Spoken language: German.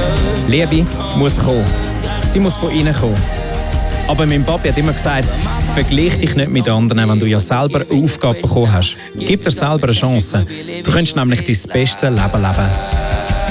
Liebe muss kommen. Sie muss von innen kommen. Aber mein Papi hat immer gesagt, vergleich dich nicht mit anderen, wenn du ja selber eine Aufgabe bekommen hast. Gib dir selber eine Chance. Du könntest nämlich dein bestes Leben leben.